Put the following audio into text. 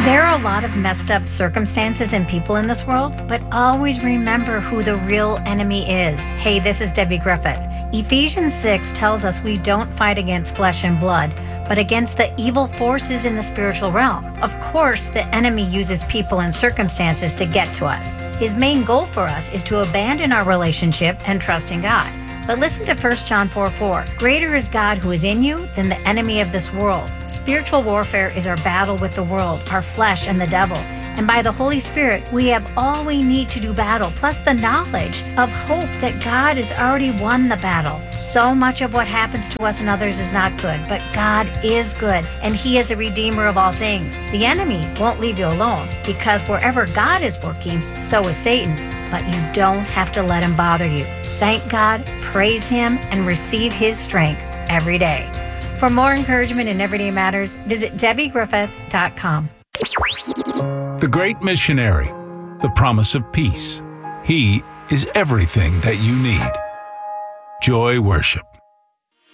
There are a lot of messed up circumstances and people in this world, but always remember who the real enemy is. Hey, this is Debbie Griffith. Ephesians 6 tells us we don't fight against flesh and blood, but against the evil forces in the spiritual realm. Of course, the enemy uses people and circumstances to get to us. His main goal for us is to abandon our relationship and trust in God. But listen to 1 John 4:4. Greater is God who is in you than the enemy of this world. Spiritual warfare is our battle with the world, our flesh, and the devil. And by the Holy Spirit, we have all we need to do battle, plus the knowledge of hope that God has already won the battle. So much of what happens to us and others is not good, but God is good, and He is a redeemer of all things. The enemy won't leave you alone, because wherever God is working, so is Satan. But you don't have to let him bother you. Thank God, praise Him, and receive His strength every day. For more encouragement in Everyday Matters, visit DebbieGriffith.com. The Great Missionary, the promise of peace. He is everything that you need. Joy Worship.